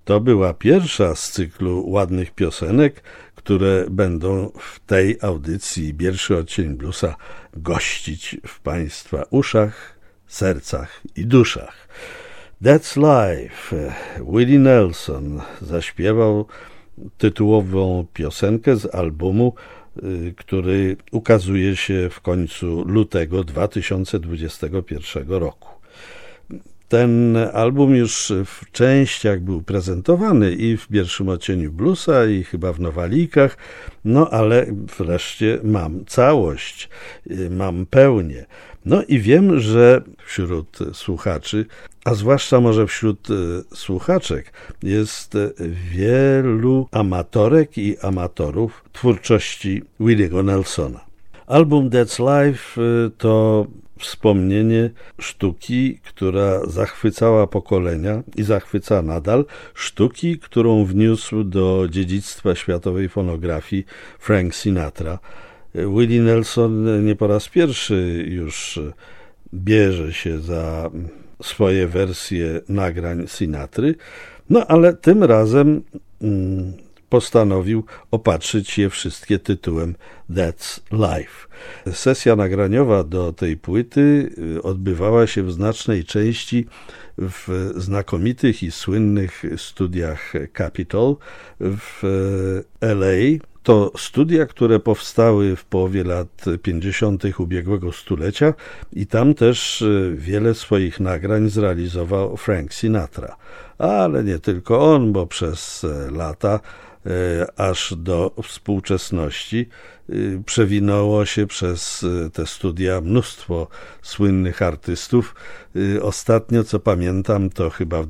To była pierwsza z cyklu ładnych piosenek, które będą w tej audycji Pierwszy odcień bluesa gościć w Państwa uszach, sercach i duszach. That's Life. Willie Nelson zaśpiewał tytułową piosenkę z albumu, który ukazuje się w końcu lutego 2021 roku. Ten album już w częściach był prezentowany i w Pierwszym odcieniu bluesa i chyba w Nowalikach, no ale wreszcie mam całość, mam pełnię. No i wiem, że wśród słuchaczy, a zwłaszcza może wśród słuchaczek, jest wielu amatorek i amatorów twórczości Williego Nelsona. Album That's Life to wspomnienie sztuki, która zachwycała pokolenia i zachwyca nadal, sztuki, którą wniósł do dziedzictwa światowej fonografii Frank Sinatra. Willie Nelson nie po raz pierwszy już bierze się za swoje wersje nagrań Sinatry, no ale tym razem postanowił opatrzyć je wszystkie tytułem That's Life. Sesja nagraniowa do tej płyty odbywała się w znacznej części w znakomitych i słynnych studiach Capitol w LA. To studia, które powstały w połowie lat 50. ubiegłego stulecia i tam też wiele swoich nagrań zrealizował Frank Sinatra. Ale nie tylko on, bo przez lata aż do współczesności przewinęło się przez te studia mnóstwo słynnych artystów. Ostatnio, co pamiętam, to chyba w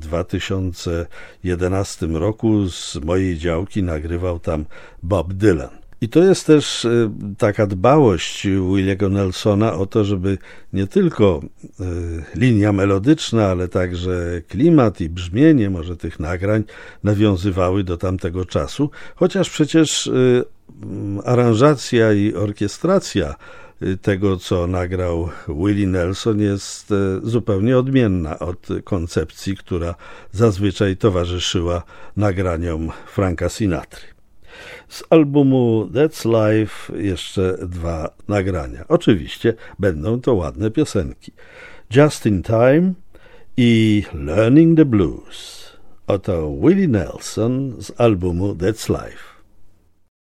2011 roku z mojej działki nagrywał tam Bob Dylan. I to jest też taka dbałość Williego Nelsona o to, żeby nie tylko linia melodyczna, ale także klimat i brzmienie może tych nagrań nawiązywały do tamtego czasu, chociaż przecież aranżacja i orkiestracja tego, co nagrał Willie Nelson, jest zupełnie odmienna od koncepcji, która zazwyczaj towarzyszyła nagraniom Franka Sinatry. Z albumu That's Life jeszcze 2 nagrania. Oczywiście będą to ładne piosenki. Just in Time i Learning the Blues. Oto Willie Nelson z albumu That's Life.